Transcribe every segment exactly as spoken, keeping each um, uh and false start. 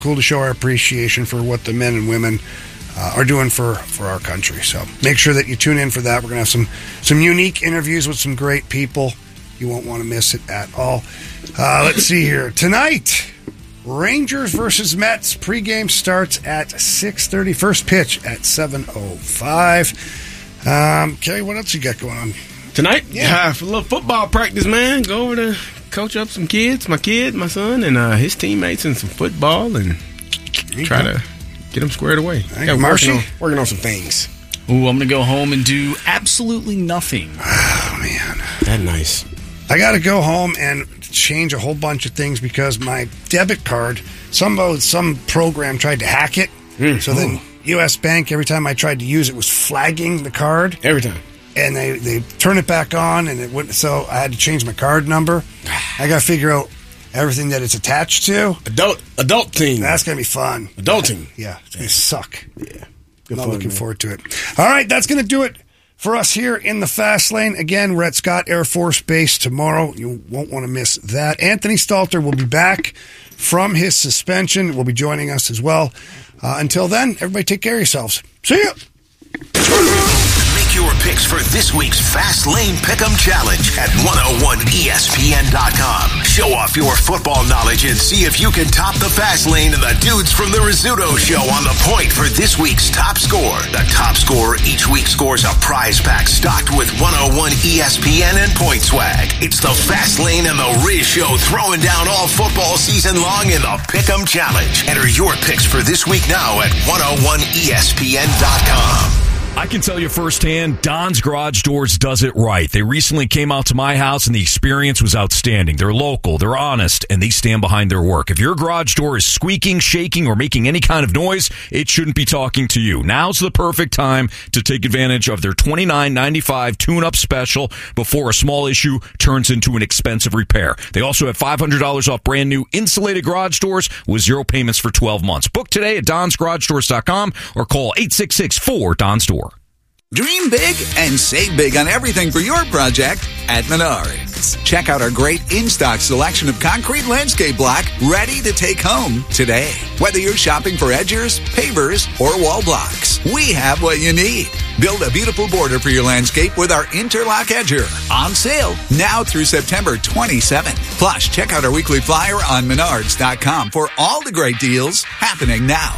cool to show our appreciation for what the men and women uh, are doing for, for our country. So make sure that you tune in for that. We're going to have some, some unique interviews with some great people. You won't want to miss it at all. Uh, let's see here. Tonight, Rangers versus Mets. Pregame starts at six thirty. First pitch at seven oh five. Um, Kelly, what else you got going on? Tonight? Yeah. Uh, for a little football practice, man. Go over to coach up some kids, my kid, my son, and uh, his teammates in some football and try to get them squared away. Yeah, Marshy? Working on, working on some things. Ooh, I'm going to go home and do absolutely nothing. Oh, man. That's nice. I got to go home and change a whole bunch of things because my debit card, some some program tried to hack it. Mm. So then U S Bank, every time I tried to use it, was flagging the card. Every time. And they, they turn it back on, and it wouldn't. So I had to change my card number. I got to figure out everything that it's attached to. Adult adult team. That's going to be fun. Adulting. Yeah, it's going to suck. Yeah. I'm not looking man. forward to it. All right, that's going to do it for us here in the Fast Lane. Again, we're at Scott Air Force Base tomorrow. You won't want to miss that. Anthony Stalter will be back from his suspension. Will be joining us as well. Uh, until then, everybody take care of yourselves. See ya. Make your picks for this week's Fast Lane Pick'em Challenge at one oh one E S P N dot com. Show off your football knowledge and see if you can top the Fast Lane and the dudes from the Rizzuto Show on the point for this week's top score. The top scorer each week scores a prize pack stocked with one oh one E S P N and Point Swag. It's the Fast Lane and the Riz Show throwing down all football season long in the Pick'em Challenge. Enter your picks for this week now at one oh one E S P N dot com. I can tell you firsthand, Don's Garage Doors does it right. They recently came out to my house, and the experience was outstanding. They're local, they're honest, and they stand behind their work. If your garage door is squeaking, shaking, or making any kind of noise, it shouldn't be talking to you. Now's the perfect time to take advantage of their twenty-nine ninety-five tune-up special before a small issue turns into an expensive repair. They also have five hundred dollars off brand new insulated garage doors with zero payments for twelve months. Book today at dons garage doors dot com or call eight six six four D O N S door. Dream big and save big on everything for your project at Menards. Check out our great in-stock selection of concrete landscape block ready to take home today. Whether you're shopping for edgers, pavers, or wall blocks, we have what you need. Build a beautiful border for your landscape with our Interlock Edger. On sale now through September twenty-seventh. Plus, check out our weekly flyer on menards dot com for all the great deals happening now.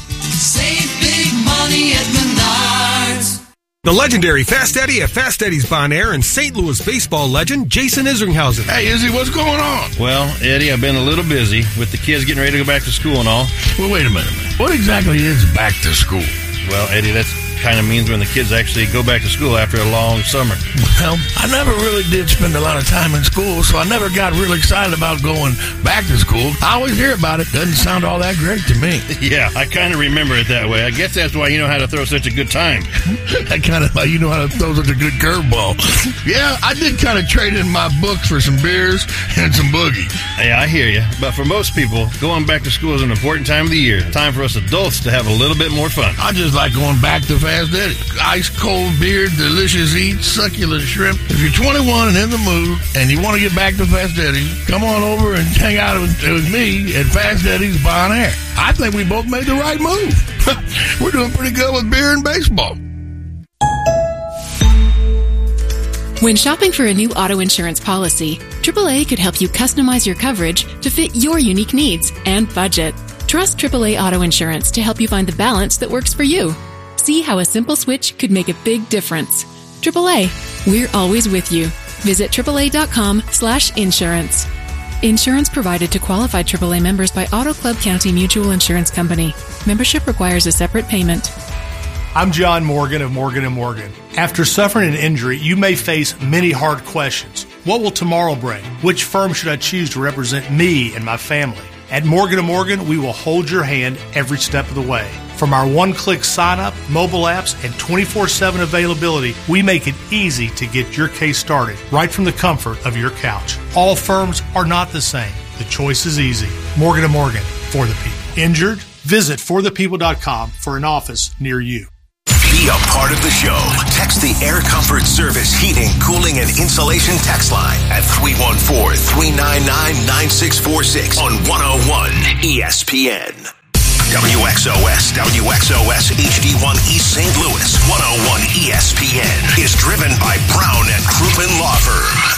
Save big money at Menards. The legendary Fast Eddie at Fast Eddie's Bon Air and Saint Louis baseball legend Jason Isringhausen. Hey, Izzy, what's going on? Well, Eddie, I've been a little busy with the kids getting ready to go back to school and all. Well, wait a minute, man. What exactly is back to school? Well, Eddie, that's kind of means when the kids actually go back to school after a long summer. Well, I never really did spend a lot of time in school, so I never got really excited about going back to school. I always hear about it. Doesn't sound all that great to me. Yeah, I kind of remember it that way. I guess that's why you know how to throw such a good time. I kind of, you know how to throw such a good curveball. Yeah, I did kind of trade in my books for some beers and some boogie. Yeah, I hear you. But for most people, going back to school is an important time of the year. Time for us adults to have a little bit more fun. I just like going back to Fast Eddie. Ice cold beer, delicious eats, succulent shrimp. If you're twenty-one and in the mood and you want to get back to Fast Eddie, come on over and hang out with, with me at Fast Eddie's Bon Air. I think we both made the right move. We're doing pretty good with beer and baseball. When shopping for a new auto insurance policy, triple A could help you customize your coverage to fit your unique needs and budget. Trust triple A Auto Insurance to help you find the balance that works for you. See how a simple switch could make a big difference. triple A, we're always with you. Visit triple A dot com slash insurance. Insurance provided to qualified triple A members by Auto Club County Mutual Insurance Company. Membership requires a separate payment. I'm John Morgan of Morgan and Morgan. After suffering an injury, you may face many hard questions. What will tomorrow bring? Which firm should I choose to represent me and my family? At Morgan and Morgan, we will hold your hand every step of the way. From our one-click sign-up, mobile apps, and twenty-four seven availability, we make it easy to get your case started right from the comfort of your couch. All firms are not the same. The choice is easy. Morgan and Morgan, for the people. Injured? Visit for the people dot com for an office near you. Be a part of the show. Text the Air Comfort Service Heating, Cooling, and Insulation text line at three one four, three nine nine, nine six four six on one oh one E S P N. W X O S, W X O S H D one East Saint Louis, one oh one E S P N is driven by Brown and Crouppen Law Firm.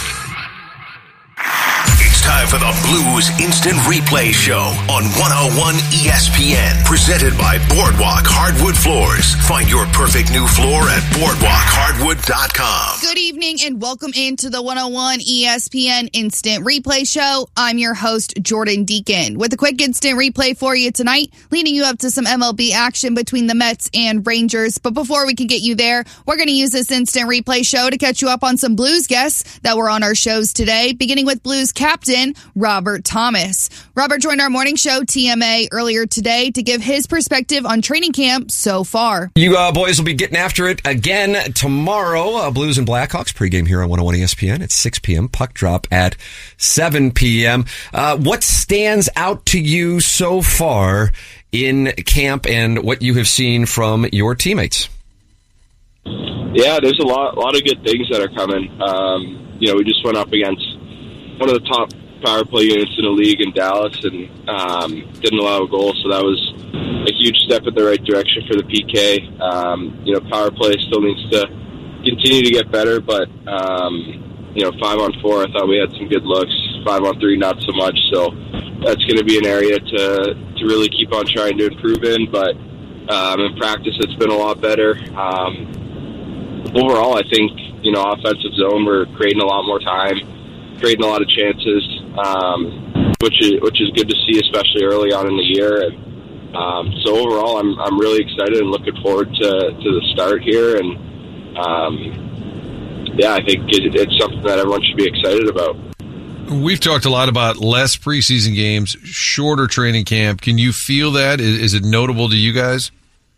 It's time for the Blues Instant Replay Show on one oh one E S P N, presented by Boardwalk Hardwood Floors. Find your perfect new floor at boardwalk hardwood dot com. Good evening and welcome into the one oh one E S P N Instant Replay Show. I'm your host, Jordan Deacon, with a quick instant replay for you tonight, leading you up to some M L B action between the Mets and Rangers. But before we can get you there, we're going to use this instant replay show to catch you up on some Blues guests that were on our shows today, beginning with Blues captain Robert Thomas. Robert joined our morning show, T M A, earlier today to give his perspective on training camp so far. You uh, boys will be getting after it again tomorrow. Uh, Blues and Blackhawks pregame here on one oh one E S P N at six p.m. Puck drop at seven p.m. Uh, what stands out to you so far in camp and what you have seen from your teammates? Yeah, there's a lot, a lot of good things that are coming. Um, you know, we just went up against one of the top power play units in the league in Dallas and um, didn't allow a goal, so that was a huge step in the right direction for the P K. Um, you know, power play still needs to continue to get better, but um, you know, five on four, I thought we had some good looks. Five on three, not so much. So that's going to be an area to to really keep on trying to improve in. But um, in practice, it's been a lot better. Um, overall, I think you know, offensive zone, we're creating a lot more time, creating a lot of chances, um, which is which is good to see, especially early on in the year. And um, so overall, I'm I'm really excited and looking forward to to the start here. And um, yeah, I think it, it's something that everyone should be excited about. We've talked a lot about less preseason games, shorter training camp. Can you feel that? Is, is it notable to you guys?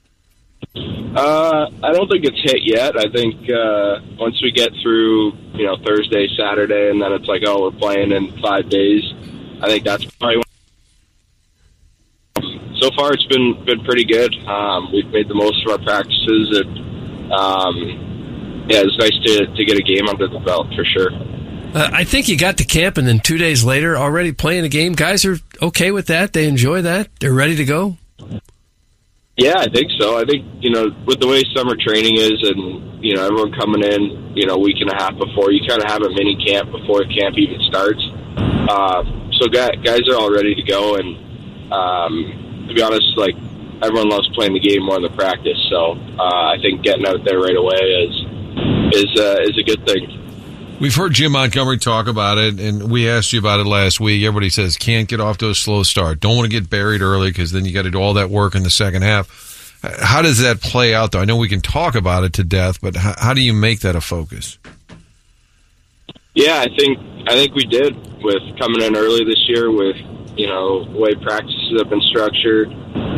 Uh, I don't think it's hit yet. I think uh, once we get through, you know, Thursday, Saturday, and then it's like, oh, we're playing in five days. I think that's probably. So far, it's been been pretty good. Um, we've made the most of our practices, and um, yeah, it's nice to to get a game under the belt for sure. Uh, I think you got to camp, and then two days later, already playing a game. Guys are okay with that. They enjoy that. They're ready to go. Yeah, I think so. I think, you know, with the way summer training is and, you know, everyone coming in, you know, a week and a half before, you kind of have a mini camp before camp even starts. Uh, so guys are all ready to go. And um, to be honest, like, everyone loves playing the game more than the practice. So uh, I think getting out there right away is, is, uh, is a good thing. We've heard Jim Montgomery talk about it, and we asked you about it last week. Everybody says can't get off to a slow start. Don't want to get buried early because then you got to do all that work in the second half. How does that play out, though? I know we can talk about it to death, but how, how do you make that a focus? Yeah, I think I think we did with coming in early this year with, you know, the way practices have been structured.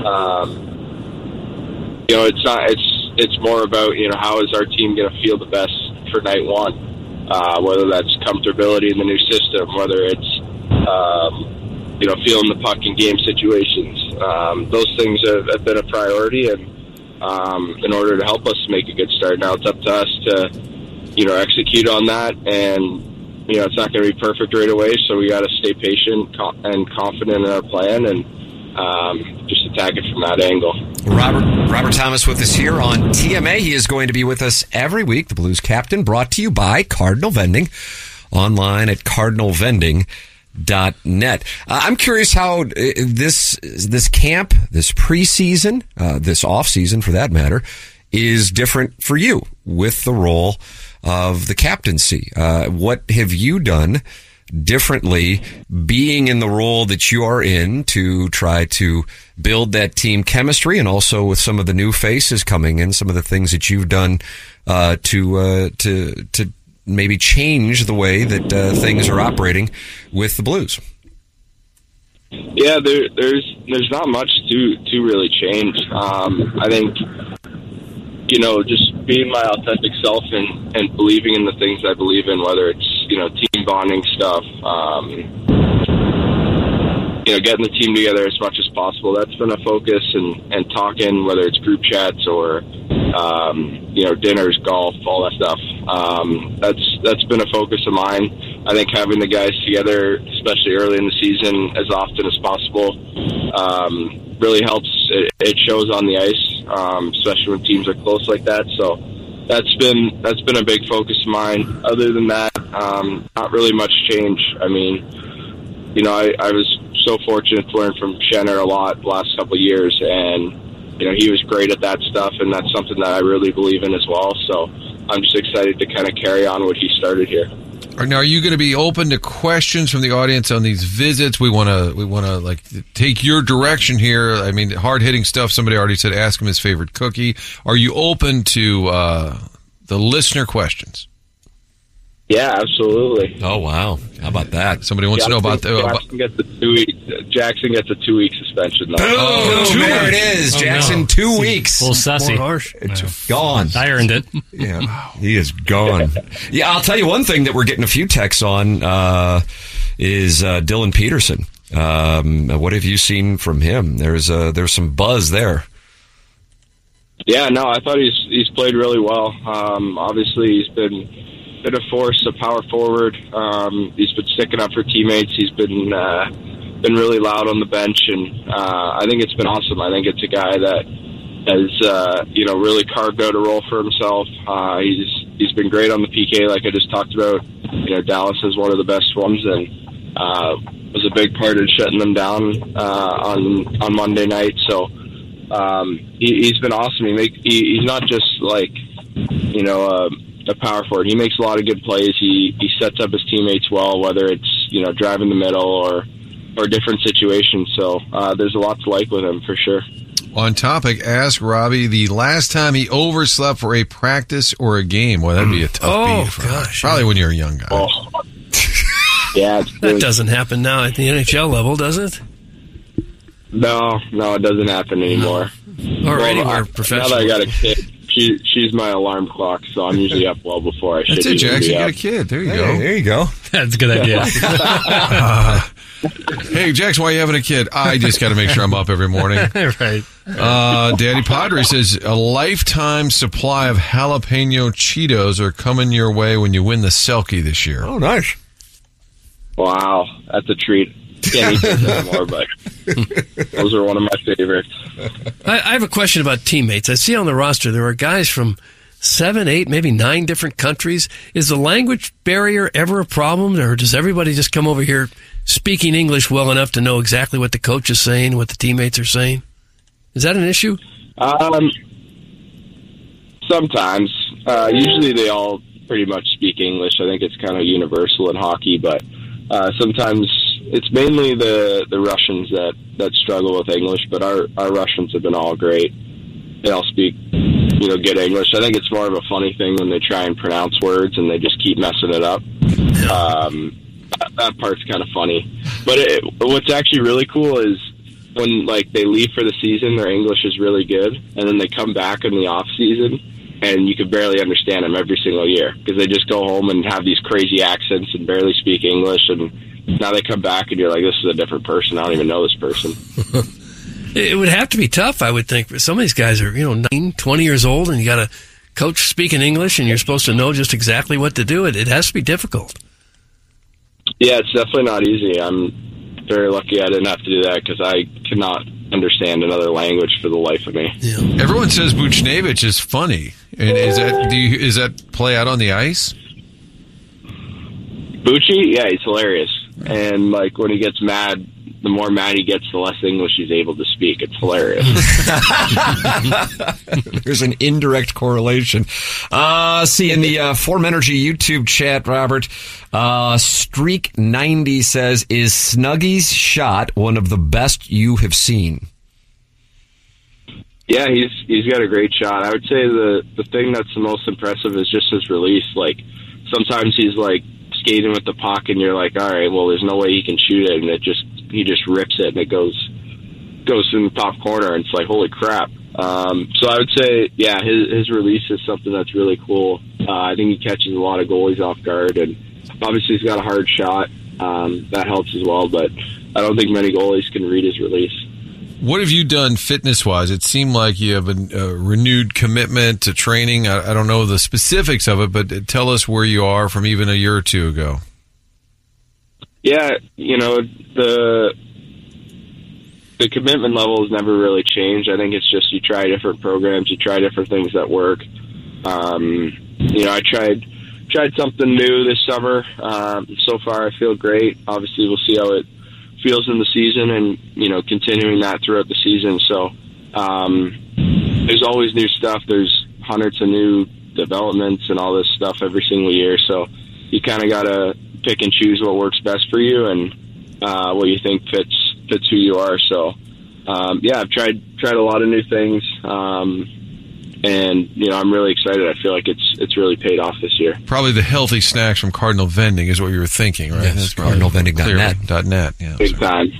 Um, you know, it's not it's it's more about, you know, how is our team going to feel the best for night one. Uh, whether that's comfortability in the new system, whether it's, um, you know, feeling the puck in game situations. Um, those things have, have been a priority, and um, in order to help us make a good start. Now it's up to us to, you know, execute on that, and, you know, it's not going to be perfect right away, so we got to stay patient and confident in our plan and um, just attack it from that angle. Robert Robert Thomas with us here on T M A. He is going to be with us every week. The Blues captain, brought to you by Cardinal Vending, online at cardinal vending dot net. Uh, I'm curious how this this camp, this preseason, uh, this off season for that matter, is different for you with the role of the captaincy. Uh, what have you done differently being in the role that you are in to try to build that team chemistry, and also with some of the new faces coming in, some of the things that you've done uh, to uh, to to maybe change the way that uh, things are operating with the Blues? Yeah, there, there's there's not much to to really change. Um, I think, you know, just being my authentic self and, and believing in the things I believe in, whether it's, you know, team bonding stuff, um, you know, getting the team together as much as possible. That's been a focus, and, and talking, whether it's group chats or, um, you know, dinners, golf, all that stuff. Um, that's that's been a focus of mine. I think having the guys together, especially early in the season, as often as possible, um, really helps. It, it shows on the ice, um, especially when teams are close like that. So that's been that's been a big focus of mine. Other than that, um, not really much change. I mean, you know, I, I was so fortunate to learn from Shenner a lot the last couple of years, and you know, he was great at that stuff, and that's something that I really believe in as well. So I'm just excited to kind of carry on what he started here. Now, are you going to be open to questions from the audience on these visits? We want to, we want to like take your direction here. I mean, hard hitting stuff. Somebody already said, ask him his favorite cookie. Are you open to uh, the listener questions? Yeah, absolutely. Oh wow, how about that? Somebody wants Jackson, to know about the. Uh, Jackson gets the two week. Jackson gets a two week suspension. Though. Oh, two there it is, Jackson. Oh, no. Two weeks. A little sussy. More harsh. It's no. gone. I earned it. Yeah, he is gone. Yeah, I'll tell you one thing that we're getting a few texts on uh, is uh, Dylan Peterson. Um, what have you seen from him? There's uh, there's some buzz there. Yeah, no, I thought he's he's played really well. Um, obviously, he's been. Been a force, a power forward. Um, he's been sticking up for teammates. He's been uh, been really loud on the bench, and uh, I think it's been awesome. I think it's a guy that has uh, you know really carved out a role for himself. Uh, he's he's been great on the P K, like I just talked about. You know, Dallas is one of the best ones, and uh, was a big part in shutting them down uh, on on Monday night. So um, he, he's been awesome. He make he, he's not just like you know. Uh, a power forward. He makes a lot of good plays. He he sets up his teammates well, whether it's you know driving the middle or or different situations. So uh, there's a lot to like with him for sure. On topic, ask Robbie the last time he overslept for a practice or a game. Well, that'd be a tough Oh, beat. For gosh. Probably when you're a young guy. Oh. Yeah, it's That doesn't happen now at the N H L level, does it? no, no, it doesn't happen anymore. Or anywhere I- Now professional. that I got a kid, she she's my alarm clock, so I'm usually up well before I should. That's it, even Jackson. be You got up. a kid. There you Hey, go. there you go. That's a good idea. Uh, hey, Jackson, why are you having a kid? I just got to make sure I'm up every morning. Right. Uh, Daddy Padre says a lifetime supply of jalapeno Cheetos are coming your way when you win the Selkie this year. Oh, nice. Wow, that's a treat. Can't eat those anymore, but those are one of my favorites. I, I have a question about teammates. I see on the roster there are guys from seven, eight, maybe nine different countries. Is the language barrier ever a problem, or does everybody just come over here speaking English well enough to know exactly what the coach is saying, what the teammates are saying? Is that an issue? Um, sometimes. Uh, usually they all pretty much speak English. I think it's kind of universal in hockey, but uh, sometimes it's mainly the, the Russians that, that struggle with English, but our, our Russians have been all great. They all speak, you know, good English. I think it's more of a funny thing when they try and pronounce words and they just keep messing it up. Um, that, that part's kind of funny. But it, what's actually really cool is when, like, they leave for the season, their English is really good, and then they come back in the off season, and you can barely understand them every single year because they just go home and have these crazy accents and barely speak English, and now they come back and you're like, this is a different person. I don't even know this person. It would have to be tough, I would think. Some of these guys are, you know, nineteen, twenty years old, and you got a coach speaking English, and you're supposed to know just exactly what to do. It, it has to be difficult. Yeah, it's definitely not easy. I'm very lucky I didn't have to do that because I cannot understand another language for the life of me. Yeah. Everyone says Buchnevich is funny, and is that do you, is that play out on the ice? Bucci, yeah, he's hilarious. And, like, when he gets mad, the more mad he gets, the less English he's able to speak. It's hilarious. There's an indirect correlation. Uh, see, in the uh, Form Energy YouTube chat, Robert, uh, Streak ninety says, is Snuggy's shot one of the best you have seen? Yeah, he's he's got a great shot. I would say the, the thing that's the most impressive is just his release. Like, sometimes he's, like, skating with the puck, and you're like, all right, well, there's no way he can shoot it, and it just he just rips it, and it goes goes in the top corner, and it's like, holy crap. Um, so I would say, yeah, his his release is something that's really cool. Uh, I think he catches a lot of goalies off guard, and obviously he's got a hard shot. Um, that helps as well, but I don't think many goalies can read his release. What have you done fitness-wise? It seemed like you have a, a renewed commitment to training. I, I don't know the specifics of it, but tell us where you are from even a year or two ago. Yeah, you know, the the commitment level has never really changed. I think it's just you try different programs, you try different things that work. Um, you know, I tried tried something new this summer. Um, so far, I feel great. Obviously, we'll see how it feels in the season, and you know, continuing that throughout the season. So um, there's always new stuff. There's hundreds of new developments and all this stuff every single year. So you kind of got to pick and choose what works best for you and uh, what you think fits fits who you are. So um, yeah, I've tried tried a lot of new things, um, and you know, I'm really excited. I feel like it's it's really paid off this year. Probably the healthy snacks from Cardinal Vending is what you were thinking, right? Yes, cardinal vending dot net. Dot net, yeah. Big so. time.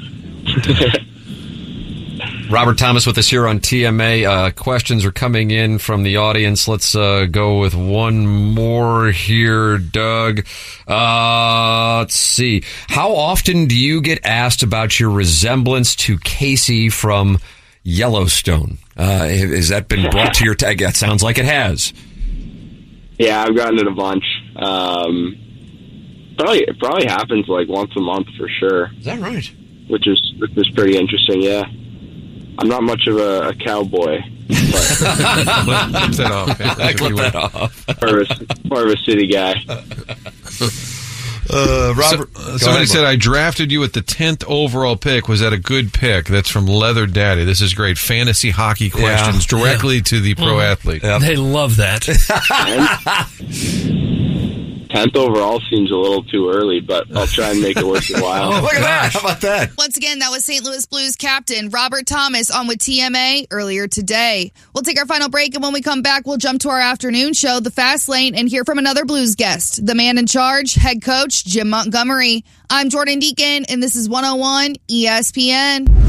Robert Thomas with us here on T M A. Uh, questions are coming in from the audience. Let's uh, go with one more here, Doug. Uh, let's see. How often do you get asked about your resemblance to Casey from Yellowstone? Uh, has that been brought to your tag? That sounds like it has. Yeah, I've gotten it a bunch. Um, probably, it probably happens like once a month for sure. Is that right? Which is which is pretty interesting. Yeah, I'm not much of a, a cowboy. But Clip that off. Clip that off. More of a, more of a city guy. Uh, Robert, so, uh, somebody ahead, said I drafted you at the tenth overall pick. Was that a good pick? That's from Leather Daddy. This is great. Fantasy hockey questions yeah. directly yeah. to the pro mm. athlete. Yep. They love that. tenth overall seems a little too early, but I'll try and make it worth your while. Oh, look at that. How about that? Once again, that was Saint Louis Blues captain Robert Thomas on with T M A earlier today. We'll take our final break, and when we come back, we'll jump to our afternoon show, The Fast Lane, and hear from another Blues guest, the man in charge, head coach Jim Montgomery. I'm Jordan Deacon, and this is one oh one E S P N.